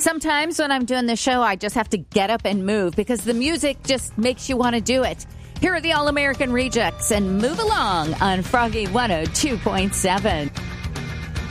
Sometimes when I'm doing the show, I just have to get up and move because the music just makes you want to do it. Here are the All-American Rejects and Move Along on Froggy 102.7.